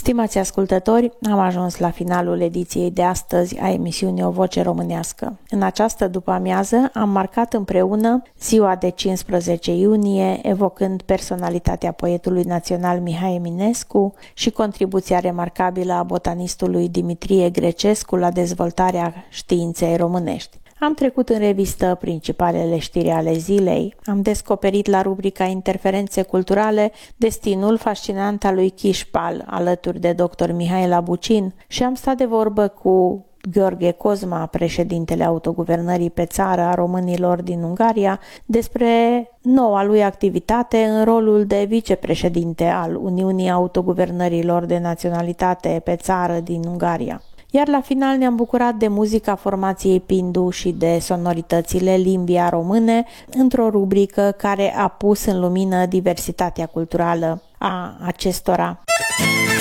Stimați ascultători, am ajuns la finalul ediției de astăzi a emisiunii O Voce Românească. În această după-amiază am marcat împreună ziua de 15 iunie, evocând personalitatea poetului național Mihai Eminescu și contribuția remarcabilă a botanistului Dimitrie Grecescu la dezvoltarea științei românești. Am trecut în revistă principalele știri ale zilei, am descoperit la rubrica Interferențe culturale destinul fascinant al lui Chișpal, alături de dr. Mihaela Bucin, și am stat de vorbă cu Gheorghe Cozma, președintele autoguvernării pe țară a românilor din Ungaria, despre noua lui activitate în rolul de vicepreședinte al Uniunii Autoguvernărilor de Naționalitate pe țară din Ungaria. Iar la final ne-am bucurat de muzica formației Pindu și de sonoritățile limbii române într-o rubrică care a pus în lumină diversitatea culturală a acestora.